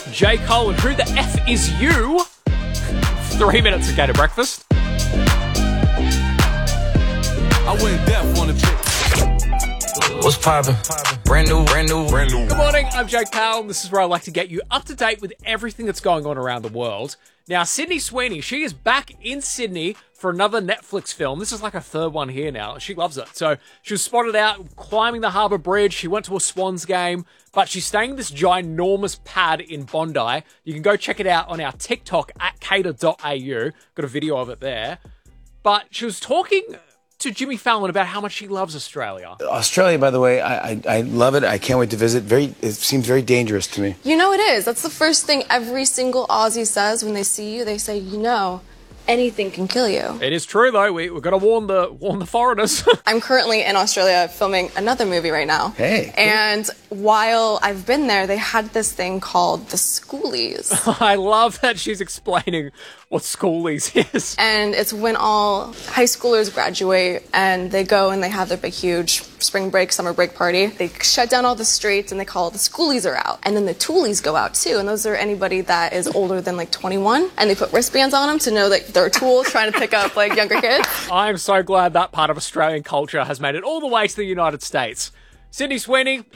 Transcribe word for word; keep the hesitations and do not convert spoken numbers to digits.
J. Cole and Who the F Is You? Three minutes ago to breakfast. I went deaf on the chick. What's poppin'? Brand new, brand new, brand new. Good morning, I'm Jake Powell, and this is where I like to get you up to date with everything that's going on around the world. Now, Sydney Sweeney, she is back in Sydney for another Netflix film. This is like her third one here now. She loves it. So she was spotted out climbing the Harbour Bridge. She went to a Swans game, but she's staying in this ginormous pad in Bondi. You can go check it out on our TikTok at cater dot a u. Got a video of it there. But she was talking to Jimmy Fallon about how much she loves Australia. Australia, by the way, I, I I love it. I can't wait to visit. Very, it seems very dangerous to me. You know it is. That's the first thing every single Aussie says when they see you. They say, you know, anything can kill you. It is true, though. We, we've got to warn the warn the foreigners. I'm currently in Australia filming another movie right now. Hey. And while I've been there, they had this thing called the schoolies. I love that she's explaining what schoolies is. And it's when all high schoolers graduate and they go and they have their big, huge spring break, summer break party. They shut down all the streets and they call it the schoolies are out. And then the toolies go out too. And those are anybody that is older than like twenty-one. And they put wristbands on them to know that they're a tool trying to pick up like younger kids. I'm so glad that part of Australian culture has made it all the way to the United States. Sydney Sweeney,